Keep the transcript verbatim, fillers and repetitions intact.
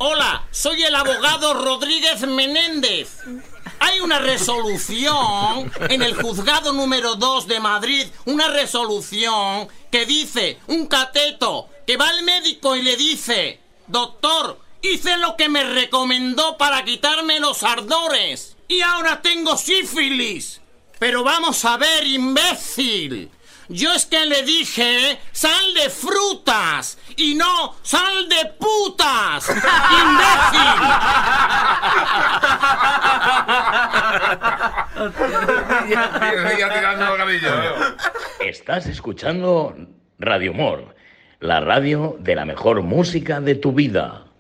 Hola, soy el abogado Rodríguez Menéndez. Hay una resolución en el juzgado número dos de Madrid, una resolución que dice, un cateto que va al médico y le dice, doctor, hice lo que me recomendó para quitarme los ardores y ahora tengo sífilis. Pero vamos a ver, imbécil. Yo es que le dije, sal de frutas y no sal de putas, imbécil. Estás escuchando Radio Humor, la radio de la mejor música de tu vida.